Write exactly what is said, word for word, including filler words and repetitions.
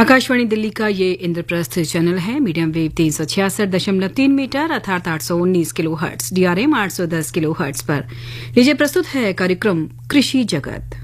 आकाशवाणी दिल्ली का ये इंद्रप्रस्थ चैनल है। मीडियम वेव तीन सौ छियासठ दशमलव तीन मीटर अर्थात आठ सौ उन्नीस किलो हर्ट्ज, डीआरएम आठ सौ दस किलो हर्ट्ज पर। लीजिए प्रस्तुत है कार्यक्रम कृषि जगत।